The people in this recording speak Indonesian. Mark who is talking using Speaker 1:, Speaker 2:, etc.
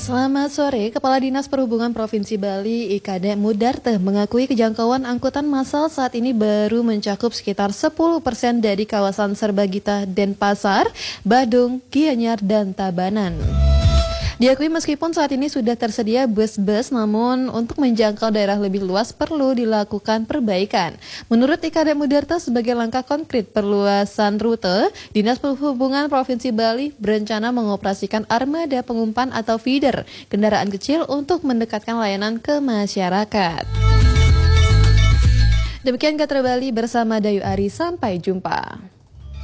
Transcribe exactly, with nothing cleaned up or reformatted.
Speaker 1: Selamat sore, Kepala Dinas Perhubungan Provinsi Bali Ikade Mudarte mengakui kejangkauan angkutan massal saat ini baru mencakup sekitar sepuluh persen dari kawasan Serbagita, Denpasar, Badung, Gianyar, dan Tabanan. Diakui meskipun saat ini sudah tersedia bus-bus, namun untuk menjangkau daerah lebih luas perlu dilakukan perbaikan. Menurut Ikade Mudarte, sebagai langkah konkret perluasan rute, Dinas Perhubungan Provinsi Bali berencana mengoperasikan armada pengumpan atau feeder kendaraan kecil untuk mendekatkan layanan ke masyarakat. Demikian Katra Bali bersama Dayu Ari, sampai jumpa.